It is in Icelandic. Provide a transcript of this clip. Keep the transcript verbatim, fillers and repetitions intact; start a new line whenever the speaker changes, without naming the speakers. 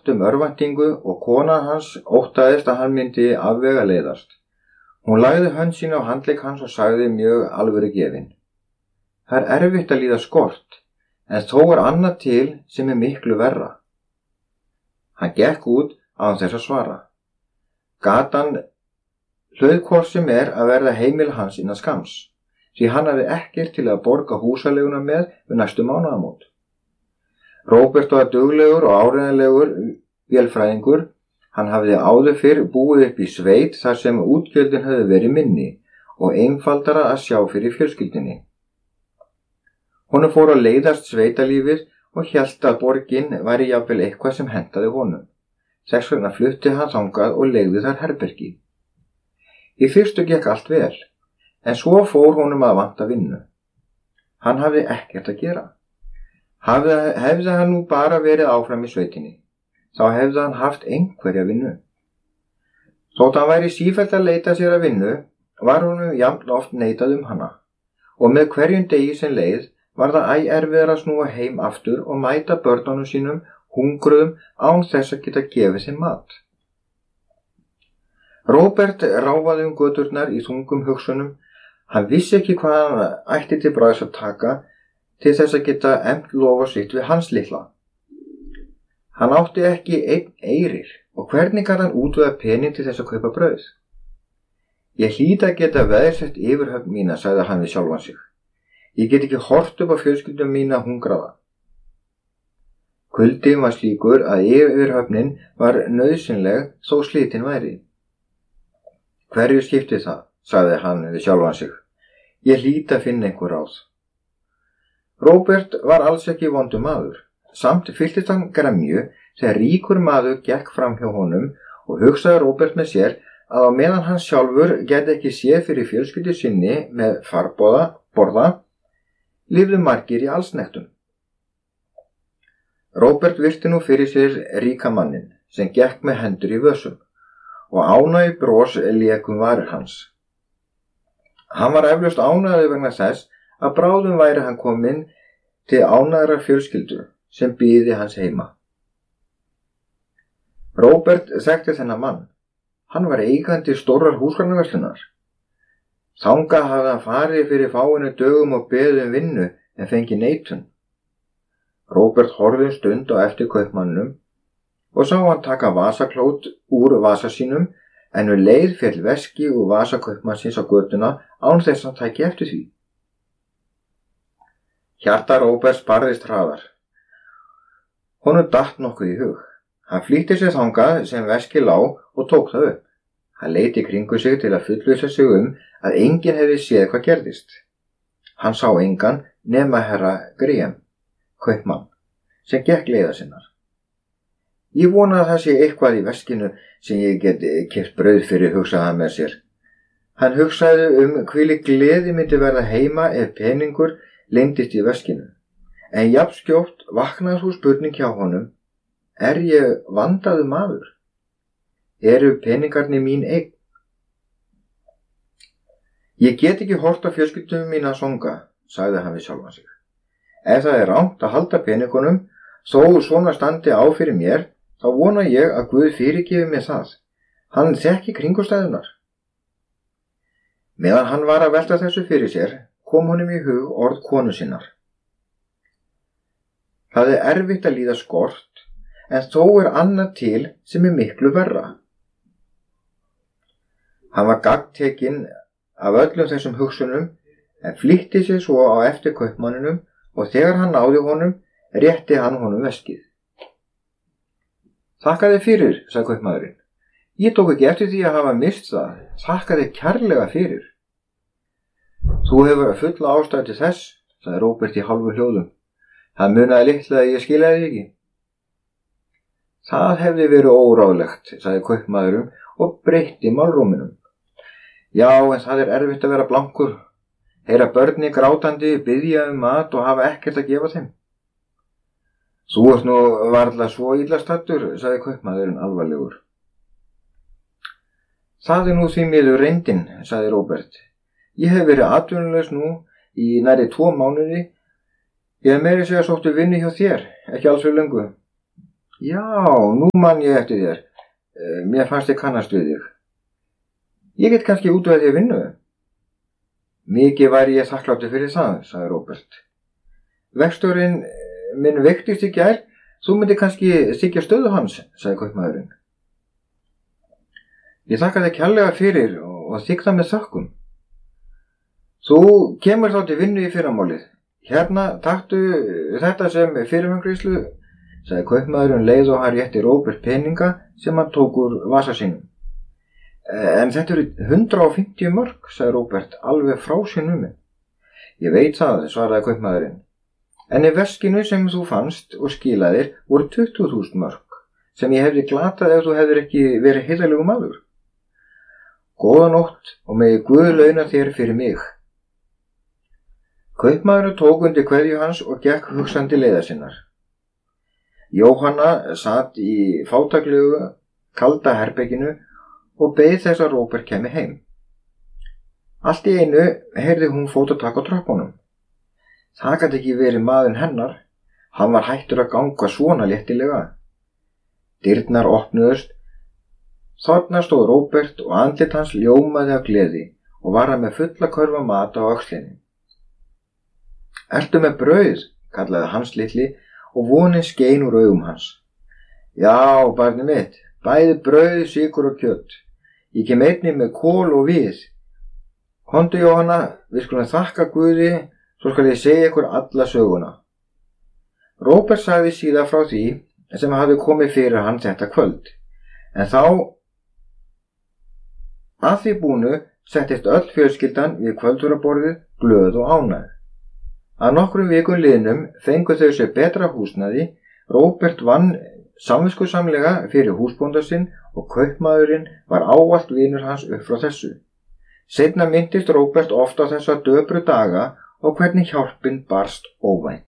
lágt um örvæntingu og konan hans óttaðist að hann myndi afvega leiðast. Hún lagði hönd sína á handlegg hans og sagði mjög alvöru gefin: Það er erfitt að líða skort, en þó er annað til sem er miklu verra. Hann gekk út án þess að svara. Gatan hlaut hvort sem er að verða heimil hans innan skams, því hann hafði ekkert til að borga húsaleguna með við næstu mánaðamót. Róbert var duglegur og áreiðanlegur vélfræðingur. Hann hafði áður fyrr búið upp í sveit þar sem útgjöldin höfðu verið minni og einfaldara að sjá fyrir fjölskyldinni. Honum fór að leiðast sveitalífið og hélt að borgin væri jafnvel eitthvað sem hentaði honum. Þess vegna flutti hann þangað og leigði þar herbergi. Í fyrstu gekk allt vel, en svo fór honum að vanta vinnu. Hann hafði ekkert að gera. Hafði, hefði hann nú bara verið áfram í sveitinni, þá hefði hann haft einhverja vinnu. Þótt hann væri sífellt að leita sér að vinnu, var honum jafn oft neitað um hana, og með hverjum degi sem leið var það æ erfiðara að snúa heim aftur og mæta börnunum sínum hungruðum án þess að geta gefið þeim mat. Róbert ráfaði um göturnar í þungum hugsunum. Hann vissi ekki hvað hann ætti til bragðs að taka til þess að geta efnt lofa sitt við hans litla. Hann átti ekki einn eyrir og hvernig gat hann útvega pening til þess að kaupa brauð? Ég hlýt að geta veðursett yfirhöfn mína, sagði hann við sjálfan sig. Ég get ekki hort upp á fjölskyldum mína hungraða. Kuldinn var slíkur að yfirhöfnin var nauðsynleg þó slitin væri. Hverju skipti það, sagði hann við sjálfan sig. Ég hlýt að finna einhver ráð. Róbert var alls ekki vondur maður. Samt fylltist hann gremju þegar ríkur maður gekk fram hjá honum og hugsaði Róbert með sér að á meðan hann sjálfur gæti ekki séð fyrir fjölskyldu sinni með farborða, borða, lifðu margir í allsnektum. Róbert virti nú fyrir sér ríka mannin sem gekk með hendur í vösum og ánægju bros lékum varir hans. Hann var eflaust ánægður vegna þess að bráðum væri hann kominn til ánægðrar fjölskyldu sem biði hans heima. Róbert þekkti þennan mann. Hann var eigandi stórrar húsgagnaverslunar. Þangað hafði hann farið fyrir fáinu dögum og beðið um vinnu en fengi neitun. Róbert horfði um stund á eftir kaupmanninum og sá hann taka vasaklót úr vasa sínum, en við leið féll veski úr vasa kaupmannsins á götuna án þess að hann tæki eftir því. Hjarta Róberts barðist hraðar. Honum datt nokkuð í hug. Hann flýtti sér þangað sem veski lá og tók það upp. Hann leit í kringu sig til að fullvissa sig um að enginn hefði séð hvað gerðist. Hann sá engan nema herra Graham, kaupmann, sem gekk leiðar sinnar. Ég vona að það sé eitthvað í veskinu sem ég get keypt brauð fyrir, hugsaði hann með sér. Hann hugsaði um hvílík gleði myndi verða heima ef peningur leyndist í veskinu. En jafnskjótt vaknaði svo spurning hjá honum: Er ég vandaður maður? Eru peningarnir mín eign? Ég get ekki hort á fjölskyldum mína songa, sagði hann við sjálfan sig. Ef það er rangt að halda peningunum, þó svona standi á fyrir mér, þá vona ég að Guð fyrirgefi mér það. Hann þekki kringumstæðurnar. Meðan hann var að velta þessu fyrir sér, kom honum í hug orð konu sinnar. Það er erfitt að líða skort, en þó er annað til sem er miklu verra. Hann var gagntekinn af öllum þessum hugsunum, en flýtti sér svo á eftir kaupmanninum og þegar hann náði honum, rétti hann honum veskið. Þakka þér fyrir, sagði kaupmaðurinn. Ég tók ekki eftir því að hafa mist það. Þakka þér kærlega fyrir. Þú hefur fulla ástæðu til þess, sagði Róbert í hálfu hljóðum. Það munaði litla að ég skilaði þig ekki. Það hefði verið óráðlegt, sagði kaupmaðurinn og breytti málróminum. Já, en það er erfitt að vera blankur. Heyra börni grátandi, biðja um mat og hafa ekkert að gefa þeim. Þú ert nú varla svo illa staddur, sagði kaupmaðurinn alvarlegur. Það er nú því miður reyndin, sagði Róbert. Ég hef verið atvinnulaus nú í nærri tvo mánuði. Ég hef meira segja sóttu vinnu hjá þér, ekki alls fyrir löngu. Já, nú man ég eftir þér. Mér fannst ég kannast við þig. Ég get kannski útvegað þér vinnu. Mikið væri ég þakkláttur fyrir það, sagði Róbert. Vegstjórinn minn veiktist í gær, þú myndir kannski þykja stöðu hans, sagði kaupmaðurinn. Ég þakka þér kærlega fyrir og, og þykka það með þökkum. Þú kemur þá til vinnu í fyrramálið. Hérna, taktu þetta sem fyrirframgreiðslu, sagði kaupmaðurinn leið og hann rétti Róbert peninga sem hann tók úr vasa sínum. En þetta eru hundrað og fimmtíu mörk, sagði Róbert alveg frá sér numið. Ég veit það, svaraði kaupmaðurinn. En í veskinu sem þú fannst og skilaðir voru tuttugu þúsund mörk, sem ég hefði glatað ef þú hefðir ekki verið heiðarlegur maður. Góða nótt og megi Guð launa þér fyrir mig. Kaupmaðurinn tók undir kveðju hans og gekk hugsandi leiðar sinnar. Jóhanna sat í fátæklegu, kalda herberginu og beið þess að Róbert kemi heim. Allt í einu heyrði hún fótatak á tröppunum. Það gat ekki verið maðurinn hennar. Hann var hættur að ganga svona léttilega. Dyrnar opnuðust. Þarna stóð Róbert og andlit hans ljómaði af gleði og var hann með fulla körfa mat á öxlinni. Ertu með brauð, kallaði Hans litli og vonin skein úr augum hans. Já, barnið mitt, bæði brauð, sykur og kjöt. Ég kem einnig með kol og við. Komdu Jóhanna, við skulum þakka Guði, svo skal ég segja ykkur alla söguna. Róbert sagði síðan frá því sem hafði komið fyrir hann þetta kvöld, en þá að því búnu settist öll fjölskyldan við kvöldvöraborðið glöð og ánægð. Að nokkrum vikum liðnum fengu þau sér betra húsnæði. Róbert vann samviskusamlega fyrir húsbónda sinn og kaupmaðurinn var ávallt vinur hans upp frá þessu. Seinna minntist Róbert oft á þessa döpru daga og hvernig hjálpin barst óvænt.